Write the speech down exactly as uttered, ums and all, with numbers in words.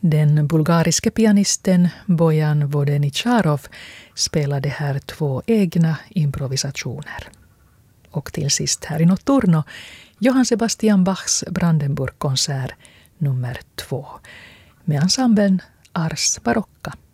Den bulgariske pianisten Bojan Vodenicharov spelade här två egna improvisationer. Och till sist här i Notturno, Johann Sebastian Bachs Brandenburgkonsert nummer två med ensemblen Ars Barocca.